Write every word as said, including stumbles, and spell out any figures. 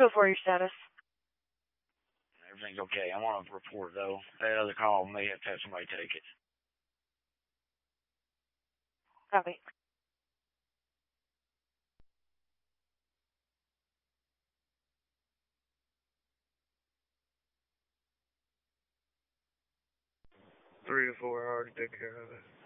two oh four, your status. Everything's okay. I'm on a report, though. That other call may have to have somebody take it. Copy. Three to four, I already took care of it.